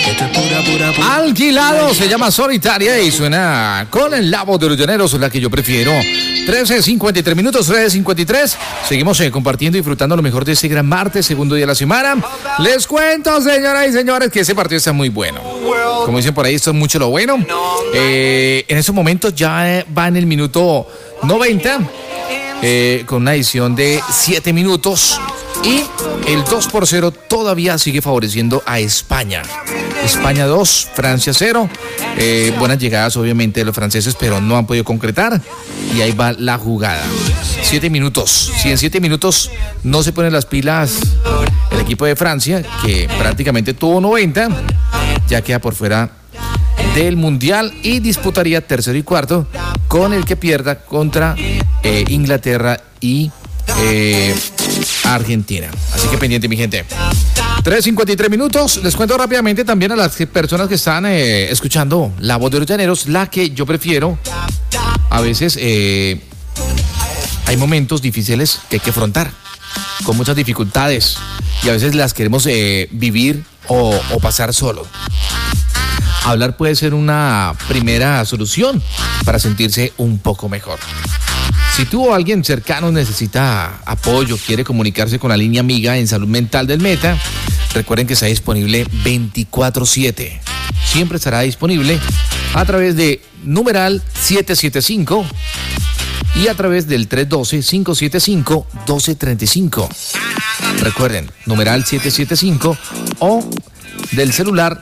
Alquilado se llama Solitaria y suena con la voz de los llaneros, la que yo prefiero. 13:53 minutos, 13:53. Seguimos compartiendo y disfrutando lo mejor de este gran martes, segundo día de la semana. Les cuento, señoras y señores, que ese partido está muy bueno. Como dicen por ahí, esto es mucho lo bueno. En estos momentos ya va en el minuto 90, con una adición de 7 minutos. Y el 2-0 todavía sigue favoreciendo a España. España 2, Francia 0. Buenas llegadas obviamente de los franceses, pero no han podido concretar. Y ahí va la jugada. 7 minutos. Si en 7 minutos no se ponen las pilas el equipo de Francia, que prácticamente tuvo 90, ya queda por fuera del Mundial y disputaría tercero y cuarto con el que pierda contra Inglaterra y Argentina. Así que pendiente, mi gente. 3:53 minutos. Les cuento rápidamente también a las personas que están escuchando la voz de los llaneros, la que yo prefiero. A veces hay momentos difíciles que hay que afrontar, con muchas dificultades, y a veces las queremos vivir o pasar solo. Hablar puede ser una primera solución para sentirse un poco mejor. Si tú o alguien cercano necesita apoyo, quiere comunicarse con la línea amiga en salud mental del Meta, recuerden que está disponible 24/7. Siempre estará disponible a través de numeral 775 y a través del 312-575-1235. Recuerden, numeral 775 o del celular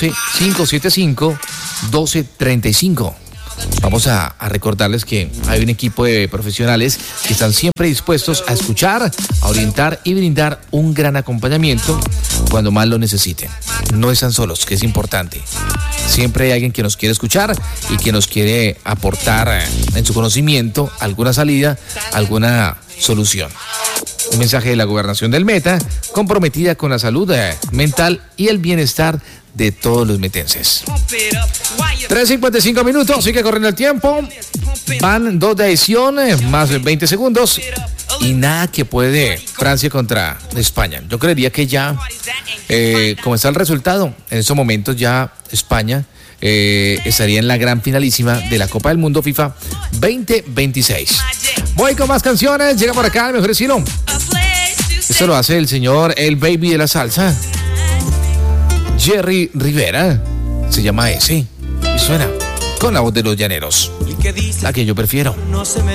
312-575-1235. Vamos a recordarles que hay un equipo de profesionales que están siempre dispuestos a escuchar, a orientar y brindar un gran acompañamiento cuando más lo necesiten. No están solos, que es importante. Siempre hay alguien que nos quiere escuchar y que nos quiere aportar en su conocimiento alguna salida, alguna solución. Un mensaje de la Gobernación del Meta, comprometida con la salud mental y el bienestar de todos los metenses. 3:55 minutos, sigue corriendo el tiempo. Van 2 de adición, más 20 segundos. Y nada que puede Francia contra España. Yo creería que ya, como está el resultado, en estos momentos ya España estaría en la gran finalísima de la Copa del Mundo FIFA 2026. Voy con más canciones, llega por acá el mejor estilo. Esto lo hace el señor El Baby de la salsa, Jerry Rivera, se llama ese, y suena con la voz de los llaneros, la que yo prefiero.